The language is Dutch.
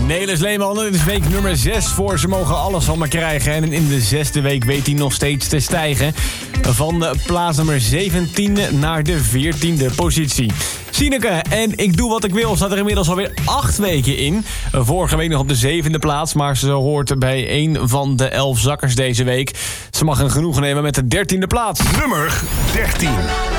Nelis Leeman, dit is week nummer 6 voor Ze Mogen Alles van Me Krijgen. En in de 6e week weet hij nog steeds te stijgen. Van de plaats nummer 17 naar de 14e positie. Sineke en Ik Doe Wat Ik Wil staat er inmiddels alweer 8 weken in. Vorige week nog op de 7e plaats, maar ze hoort bij 1 van de 11 zakkers deze week. Ze mag een genoegen nemen met de 13e plaats. Nummer 13.